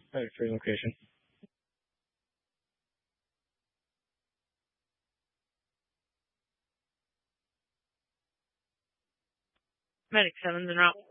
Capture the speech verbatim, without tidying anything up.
Alright, for your location. Medic seven's en route.